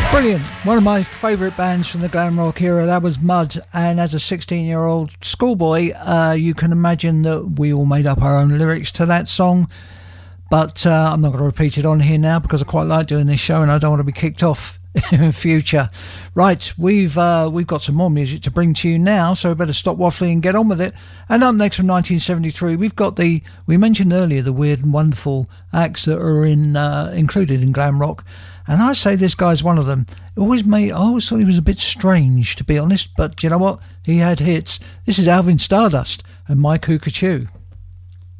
Brilliant. One of my favourite bands from the glam rock era, that was Mud. And as a 16-year-old schoolboy, you can imagine that we all made up our own lyrics to that song. But I'm not going to repeat it on here now because I quite like doing this show and I don't want to be kicked off in future. Right, we've got some more music to bring to you now, so we better stop waffling and get on with it. And up next from 1973, we've got we mentioned earlier the weird and wonderful acts that are included in glam rock. And I say this guy's one of them. I always thought he was a bit strange, to be honest, but you know what? He had hits. This is Alvin Stardust and My Cuckoo.